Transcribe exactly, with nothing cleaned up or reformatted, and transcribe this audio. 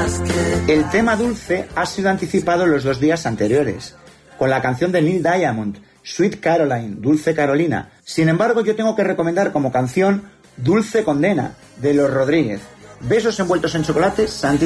El tema dulce ha sido anticipado los dos días anteriores, con la canción de Neil Diamond, Sweet Caroline, Dulce Carolina. Sin embargo, yo tengo que recomendar como canción Dulce Condena, de Los Rodríguez. Besos envueltos en chocolate, Santi.